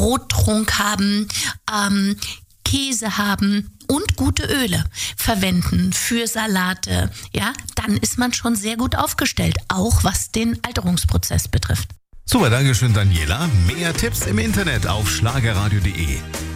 Brottrunk haben, Käse haben und gute Öle verwenden für Salate, ja, dann ist man schon sehr gut aufgestellt, auch was den Alterungsprozess betrifft. Super, Dankeschön, Daniela. Mehr Tipps im Internet auf schlagerradio.de.